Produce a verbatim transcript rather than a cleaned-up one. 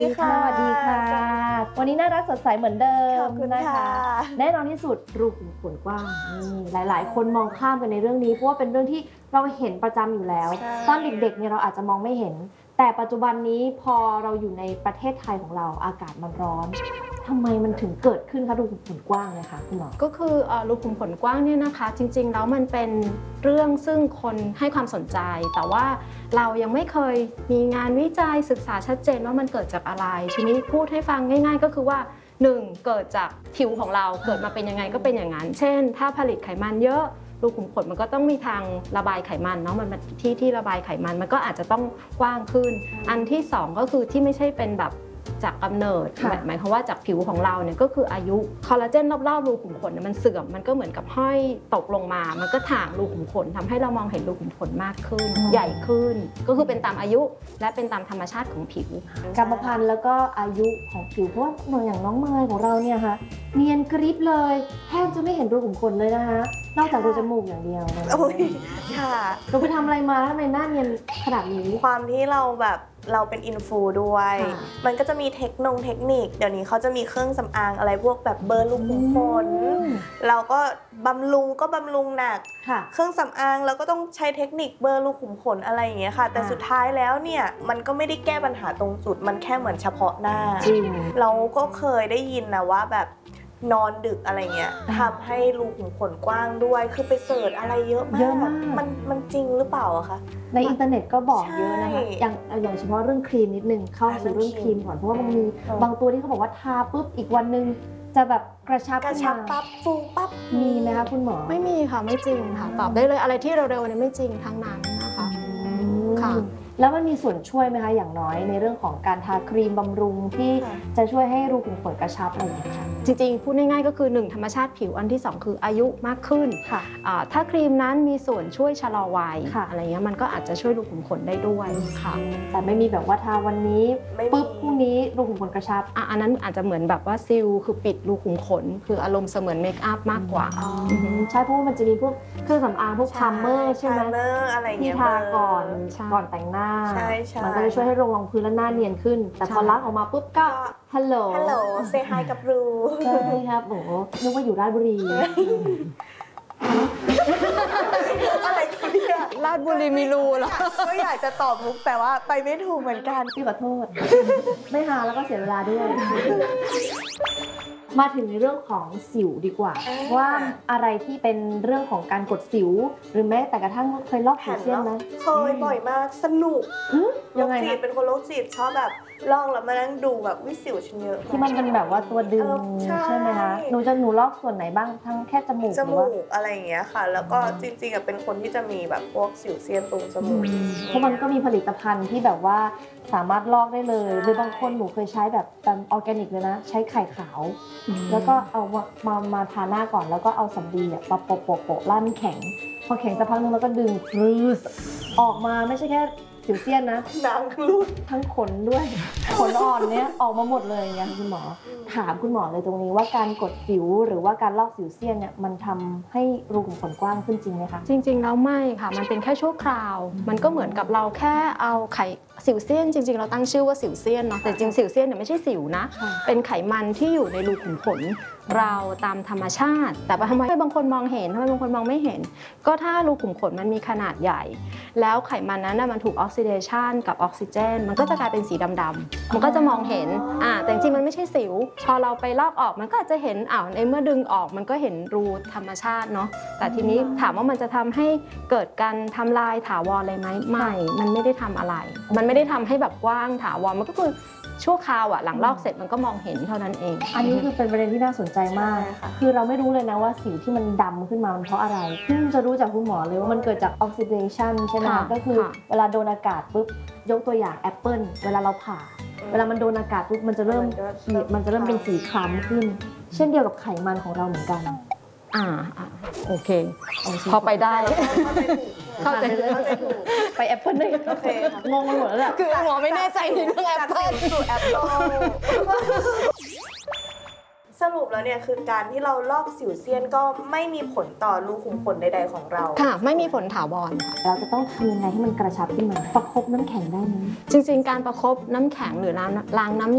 สวัสดีค่ะวันนี้น่ารักสดใสเหมือนเดิมนะคะแน่นอนที่สุดรูขุมขนกว้างหลายๆคนมองข้ามกันในเรื่องนี้เพราะว่าเป็นเรื่องที่เราเห็นประจำอยู่แล้วตอนเด็กๆเนี่ยเราอาจจะมองไม่เห็นแต่ปัจจุบันนี้พอเราอยู่ในประเทศไทยของเราอากาศมันร้อนทำไมมันถึงเกิดขึ้นคะรูขุมขนกว้างเนี่ยคะคุณหมอก็คือรูขุมขนกว้างเนี่ยนะคะจริงๆแล้วมันเป็นเรื่องซึ่งคนให้ความสนใจแต่ว่าเรายังไม่เคยมีงานวิจัยศึกษาชัดเจนว่ามันเกิดจากอะไรทีนี้พูดให้ฟังง่ายๆก็คือว่าหนึ่งเกิดจากผิวของเราเกิดมาเป็นยังไงก็เป็นอย่างนั้นเช่นถ้าผลิตไขมันเยอะรูขุมขนมันก็ต้องมีทางระบายไขมันเนาะมันที่ที่ระบายไขมันมันก็อาจจะต้องกว้างขึ้นอันที่สองก็คือที่ไม่ใช่เป็นแบบจากกำเนิดหมายความว่าจากผิวของเราเนี่ยก็คืออายุคอลลาเจนรอบๆรูขุมขนมันเสื่อมมันก็เหมือนกับห้อยตกลงมามันก็ถ่างรูขุมขนทำให้เรามองเห็นรูขุมขนมากขึ้นใหญ่ขึ้นก็คือเป็นตามอายุและเป็นตามธรรมชาติของผิวกรรมพันธุ์แล้วก็อายุของผิวเพราะว่าอย่างน้องเมย์ของเราเนี่ยค่ะเนียนกริบเลยแทบจะไม่เห็นรูขุมขนเลยนะคะนอกจากรูจมูกอย่างเดียวโอ้ยค่ะเราไปทำอะไรมาทำไมหน้าเนียนขนาดนี้ความที่เราแบบเราเป็นอินฟูด้วยมันก็จะมีเทคโนเทคนิคเดี๋ยวนี้เขาจะมีเครื่องสำอางอะไรพวกแบบเบอร์รูขุมขนเราก็บำรุงก็บำรุงหนักเครื่องสำอางเราก็ต้องใช้เทคนิคเบอร์รูขุมขนอะไรอย่างเงี้ยค่ะแต่สุดท้ายแล้วเนี่ยมันก็ไม่ได้แก้ปัญหาตรงจุดมันแค่เหมือนเฉพาะหน้าเราก็เคยได้ยินนะว่าแบบนอนดึกอะไรเงี้ยทำให้รูขุมขนกว้างด้วยคือไปเสิร์ชอะไรเยอะมากมันมันจริงหรือเปล่าอะคะในอินเทอร์เน็ตก็บอกเยอะนะคะอย่างอย่างเฉพาะเรื่องครีมนิดนึงเข้าสู่เรื่องครีมก่อนเพราะว่ามันมีบางตัวที่เขาบอกว่าทาปุ๊บอีกวันนึงจะแบบกระชับกระชับปั๊บฟูปั๊บมีไหมคะคุณหมอไม่มีค่ะไม่จริงค่ะตอบได้เลยอะไรที่เร็วๆเนี่ยไม่จริงทั้งนั้นนะคะค่ะแล้วมันมีส่วนช่วยไหมคะอย่างน้อยในเรื่องของการทาครีมบำรุงที่จะช่วยให้รูขุมขนกระชับอะไรอย่างเงี้ยค่ะจริงๆพูดง่ายๆก็คือหนึ่งธรรมชาติผิวอันที่สองคืออายุมากขึ้นถ้าครีมนั้นมีส่วนช่วยชะลอวัยอะไรเงี้ยมันก็อาจจะช่วยรูขุมขนได้ด้วยค่ะแต่ไม่มีแบบว่าทาวันนี้ปุ๊บพรุ่งนี้รูขุมขนกระชับอันนั้นอาจจะเหมือนแบบว่าซิลคือปิดรูขุมขนคืออารมณ์เสมือนเมคอัพมากกว่าใช่เพราะว่ามันจะมีพวกเครื่องสำอางพวกพรัมเมอร์ใช่ไหมที่ทาก่อนก่อนแต่งหน้ามันก็จะช่วยให้ลงรองพื้นและหน้าเนียนขึ้นแต่พอล้างออกมาปุ๊บก็ฮัลโหลฮัลโหลเซฮายกับรูใช่ครับโอ้นึกว่าอยู่ราชบุรีอะไรเนี่ยราชบุรีมีรูเหรอก็อยากจะตอบมุกแต่ว่าไปไม่ถูกเหมือนกันพี่ขอโทษไม่หาแล้วก็เสียเวลาด้วยมาถึงในเรื่องของสิวดีกว่าว่าอะไรที่เป็นเรื่องของการกดสิวหรือแม้แต่กระทั่งเคยลอกสิวเซียนไหมเคยบ่อยมากสนุกยังไงนะเป็นคนโรคจิตชอบแบบลอกแล้วมานั่งดูแบบวิสิวฉันเยอะที่มันเป็นแบบว่าตัวดึงใช่ไหมคะหนูจะหนูลอกส่วนไหนบ้างทั้งแค่จมูกจมูกอะไรอย่างเงี้ยค่ะแล้วก็จริงๆเป็นคนที่จะมีแบบพวกสิวเซียนตรงจมูกเพราะมันก็มีผลิตภัณฑ์ที่แบบว่าสามารถลอกได้เลยหรือบางคนหนูเคยใช้แบบแบบออร์แกนิกเลยนะใช้ไข่ขาวแล้วก็เอามามามาทาหน้าก่อนแล้วก็เอาสำลีอ่ะมาโปะโปะโปะล่ามันแข็งพอแข็งสักพักนึงแล้วก็ดึงฟรืสออกมาไม่ใช่แค่สิวเซียนนะนางรูดทั้งขนด้วยขนอ่อนเนี้ยออกมาหมดเลยไงคุณหมอถามคุณหมอเลยตรงนี้ว่าการกดสิวหรือว่าการลอกสิวเซียนเนี่ยมันทำให้รูขุมขนกว้างขึ้นจริงไหมคะจริงๆแล้วไม่ค่ะมันเป็นแค่ชั่วคราวมันก็เหมือนกับเราแค่เอาไขสิวเซียนจริงๆเราตั้งชื่อว่าสิวเซียนเนาะแต่จริงสิวเซียนเนี่ยไม่ใช่สิวนะเป็นไขมันที่อยู่ในรูขุมขนเราตามธรรมชาติแต่ทำไมบางคนมองเห็นทำไมบางคนมองไม่เห็นก็ถ้ารูขุมขนมันมีขนาดใหญ่แล้วไขมันนั้นมันถูกออกซิเดชันกับออกซิเจนมันก็จะกลายเป็นสีดำๆมันก็จะมองเห็นอ่าแต่จริงๆมันไม่ใช่สิวพอเราไปลอกออกมันก็อาจจะเห็นอ้าวในเมื่อดึงออกมันก็เห็นรูธรรมชาติเนาะแต่ทีนี้ถามว่ามันจะทำให้เกิดการทำลายถาวรอะไรไหมไม่มันไม่ได้ทำอะไรมันไม่ได้ทำให้แบบกว้างถาวรมันก็คือชั่วคราวอ่ะหลังลอกเสร็จมันก็มองเห็นเท่านั้นเองอันนี้คือเป็นประเด็นที่น่าสนใจมากคือเราไม่รู้เลยนะว่าสิวที่มันดำขึ้นมามันเพราะอะไรเพิ่งจะรู้จากคุณหมอเลยว่ามันเกิดจากออกซิเดชันใช่ไหมก็คือเวลาโดนอากาศปุ๊บยกตัวอย่างแอปเปิลเวลาเราผ่าเวลามันโดนอากาศปุ๊บมันจะเริ่มขีดมันจะเริ่มเป็นสีคล้ำขึ้นเช่นเดียวกับไขมันของเราเหมือนกันอ่าโอเคพอไปได้เข้าใจถูกไปแอปเปิลได้โอเคงงไปหมดแล้วแหละคือหมอไม่แน่ใจในเรื่องแอปเปิลสู่แอปเปิลสรุปแล้วเนี่ยคือการที่เราลอกสิวเซียนก็ไม่มีผลต่อรูขุมขนใดๆของเราค่ะไม่มีผลถาวรค่ะเราจะต้องทำยังไงให้มันกระชับขึ้นมาประคบน้ำแข็งได้ไหมจริงๆการประคบน้ำแข็งหรือล้างน้ำ